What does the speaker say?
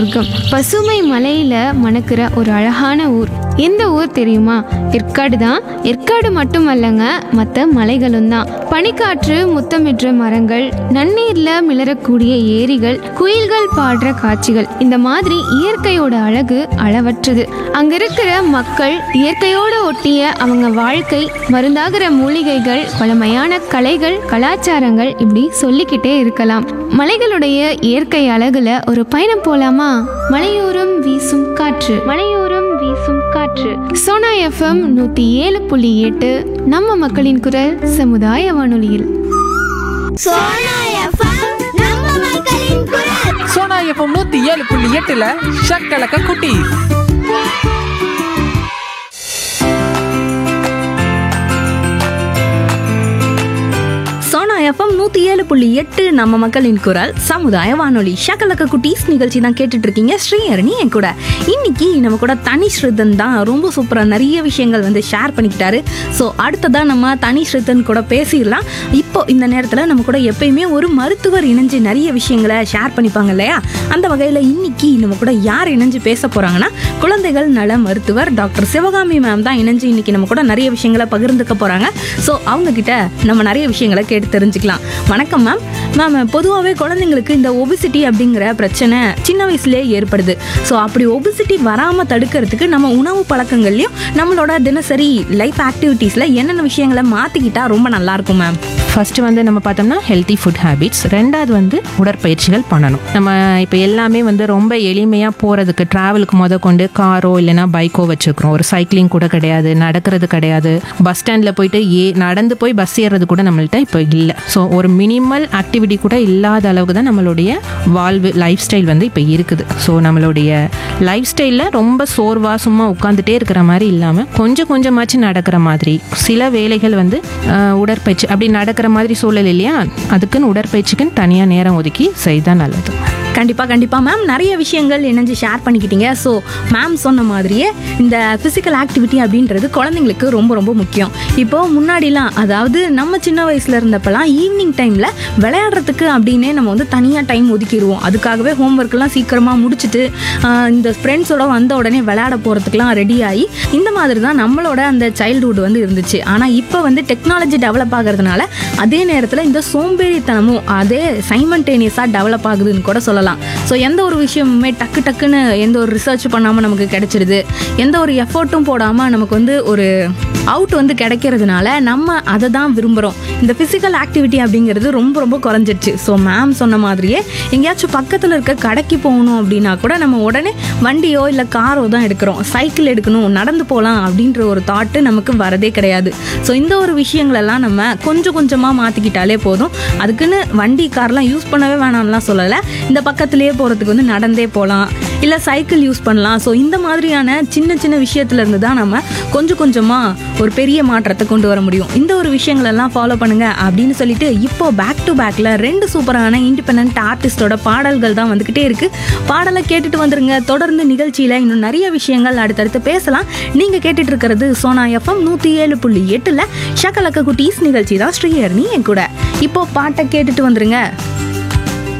பசுமை மலையில மணக்கிற ஒரு அழகான ஊர். எந்த ஊர் தெரியுமா? ஏற்காடு தான். ஏற்காடு மட்டுமல்லங்க, மற்ற மலைகளும் தான். பனிக்காற்று முத்தமிடுற மரங்கள், நன்னீர்ல மிளறக்கூடிய ஏரிகள், குயில்கள் பாடுற காட்சிகள், இந்த மாதிரி இயற்கையோட அழகு அளவற்றது. அங்க இருக்கிற மக்கள், இயற்கையோட ஒட்டிய அவங்க வாழ்க்கை, மருந்தாகிற மூலிகைகள், பழமையான கலைகள், கலாச்சாரங்கள், இப்படி சொல்லிக்கிட்டே இருக்கலாம். மலைகளுடைய இயற்கை அழகுல ஒரு பயணம் போலாமா? மலையோரம் வீசும் காற்று, மலையோரம் வீசும் காற்று. சோனா எஃப்எம் 107.8 நம்ம மக்களின் குரல் சமுதாய வானொலியில். சோனா எஃப்எம் நம்ம மக்களின் குரல். சோனா எஃப்எம் 107.8ல ஷக்கலக்க குட்டி. சோனா எஃப்எம் 107.8 நம்ம மக்களின் குரல் சமுதாய வானொலி. ஷக்கலக்க குட்டீஸ் நிகழ்ச்சி தான் கேட்டுட்டு இருக்கீங்க. ஸ்ரீஹரணி என் கூட. இன்னைக்கு நம்ம கூட தனி ஸ்ருதன் தான் ரொம்ப சூப்பராக நிறைய விஷயங்கள் வந்து ஷேர் பண்ணிக்கிட்டாரு. ஸோ அடுத்ததான் நம்ம தனி ஸ்ருதன் கூட பேசிடலாம். இப்போ இந்த நேரத்தில் நம்ம கூட எப்பயுமே ஒரு மருத்துவர் இணைஞ்சு நிறைய விஷயங்களை ஷேர் பண்ணிப்பாங்க இல்லையா? அந்த வகையில் இன்னைக்கு நம்ம கூட யார் இணைஞ்சு பேச போறாங்கன்னா, குழந்தைகள் நல மருத்துவர் டாக்டர் சிவகாமி மேம் தான் இணைஞ்சு இன்னைக்கு நம்ம கூட நிறைய விஷயங்களை பகிர்ந்துக்க போறாங்க. ஸோ அவங்க கிட்ட நம்ம நிறைய விஷயங்களை கேட்டு தெரிஞ்சுக்கலாம். வணக்கம் மேம். மேம், பொதுவாகவே குழந்தைங்களுக்கு இந்த ஒபிசிட்டி அப்படிங்கிற பிரச்சனை சின்ன வயசுலேயே ஏற்படுது. ஸோ அப்படி ஒபிசிட்டி வராமல் தடுக்கிறதுக்கு நம்ம உணவு பழக்கங்கள்லையும் நம்மளோட தினசரி லைஃப் ஆக்டிவிட்டீஸில் என்னென்ன விஷயங்களை மாற்றிக்கிட்டா ரொம்ப நல்லாயிருக்கும் மேம்? ஃபஸ்ட்டு வந்து நம்ம பார்த்தோம்னா ஹெல்த்தி ஃபுட் ஹேபிட்ஸ். ரெண்டாவது வந்து உடற்பயிற்சிகள் பண்ணணும். நம்ம இப்போ எல்லாமே வந்து ரொம்ப எளிமையாக போகிறதுக்கு ட்ராவலுக்கு கொண்டு காரோ இல்லைனா பைக்கோ வச்சுருக்கிறோம். ஒரு சைக்கிளிங் கூட கிடையாது, நடக்கிறது கிடையாது. பஸ் ஸ்டாண்டில் போயிட்டு நடந்து போய் பஸ் ஏறுறது கூட நம்மள்ட்ட இப்போ இல்லை. ஸோ ஒரு மினிமல் ஆக்டிவிட்டி கூட இல்லாத அளவுக்கு தான் நம்மளுடைய லைஃப் ஸ்டைல் வந்து இப்போ இருக்குது. ஸோ நம்மளுடைய லைஃப் ஸ்டைலில் ரொம்ப சோர்வாக சும்மா உட்காந்துட்டே இருக்கிற மாதிரி இல்லாமல் கொஞ்சம் கொஞ்சமாச்சு நடக்கிற மாதிரி, சில வேலைகள் வந்து உடற்பயிற்சி அப்படி நடக்கிற மாதிரி சூழல் இல்லையா, அதுக்குன்னு உடற்பயிற்சிக்குன்னு தனியாக நேரம் ஒதுக்கி செய்தால் நல்லது. கண்டிப்பாக மேம் நிறைய விஷயங்கள் இணைஞ்சு ஷேர் பண்ணிக்கிட்டீங்க. ஸோ மேம் சொன்ன மாதிரியே இந்த ஃபிசிக்கல் ஆக்டிவிட்டி அப்படின்றது குழந்தைங்களுக்கு ரொம்ப ரொம்ப முக்கியம். இப்போது முன்னாடிலாம், அதாவது நம்ம சின்ன வயசில் இருந்தப்பெல்லாம் ஈவினிங் டைமில் விளையாடுறதுக்கு அப்படின்னே நம்ம வந்து தனியாக டைம் ஒதுக்கிடுவோம். அதுக்காகவே ஹோம்ஒர்க்கெலாம் சீக்கிரமாக முடிச்சுட்டு இந்த ஃப்ரெண்ட்ஸோட வந்த உடனே விளையாட போகிறதுக்கெலாம் ரெடி ஆகி இந்த மாதிரி தான் நம்மளோட அந்த சைல்டுஹுட் வந்து இருந்துச்சு. ஆனால் இப்போ வந்து டெக்னாலஜி டெவலப் ஆகிறதுனால அதே நேரத்தில் இந்த சோம்பேறித்தனமும் அதே சைமல்டேனியஸாக டெவலப் ஆகுதுன்னு கூட சொல்லலாம். ஸோ எந்த ஒரு விஷயமுமே டக்குன்னு எந்த ஒரு ரிசர்ச் பண்ணாமல் நமக்கு கிடைச்சிருது, எந்த ஒரு எஃபர்ட்டும் போடாமல் நமக்கு வந்து ஒரு அவுட் வந்து கிடைக்கிறதுனால நம்ம அதை தான் விரும்புகிறோம். இந்த ஃபிசிக்கல் ஆக்டிவிட்டி அப்படிங்கிறது ரொம்ப ரொம்ப குறைஞ்சிடுச்சு. ஸோ மேம் சொன்ன மாதிரியே எங்கேயாச்சும் பக்கத்தில் இருக்க கடைக்கு போகணும் அப்படின்னா கூட நம்ம உடனே வண்டியோ இல்லை காரோ தான் எடுக்கிறோம். சைக்கிள் எடுக்கணும், நடந்து போகலாம் அப்படின்ற ஒரு தாட்டு நமக்கு வரதே கிடையாது. ஸோ இந்த ஒரு விஷயங்களெல்லாம் நம்ம கொஞ்சம் கொஞ்சமாக மாற்றிக்கிட்டாலே போதும். அதுக்குன்னு வண்டி கார்லாம் யூஸ் பண்ணவே வேணாம்லாம் சொல்லலை. இந்த பக்கத்துலேயே போகிறதுக்கு வந்து நடந்தே போகலாம், இல்லை சைக்கிள் யூஸ் பண்ணலாம். ஸோ இந்த மாதிரியான சின்ன சின்ன விஷயத்துலேருந்து தான் நம்ம கொஞ்சம் கொஞ்சமாக ஒரு பெரிய மாற்றத்தை கொண்டு வர முடியும். இந்த ஒரு விஷயங்களெல்லாம் ஃபாலோ பண்ணுங்க அப்படின்னு சொல்லிட்டு இப்போ பேக் டு பேக்கில் 2 சூப்பரான இண்டிபெண்டன்ட் ஆர்டிஸ்டோட பாடல்கள் தான் வந்துக்கிட்டே இருக்குது. பாடலை கேட்டுட்டு வந்துருங்க. தொடர்ந்து நிகழ்ச்சியில் இன்னும் நிறைய விஷயங்கள் அடுத்தடுத்து பேசலாம். நீங்கள் கேட்டுட்டு இருக்கிறது சோனா எஃப்எம் 107.8ல ஷக்கலக்க குட்டீஸ் நிகழ்ச்சி தான். ஸ்ரீஹரணி என் கூட. இப்போ பாட்டை கேட்டுட்டு வந்துருங்க.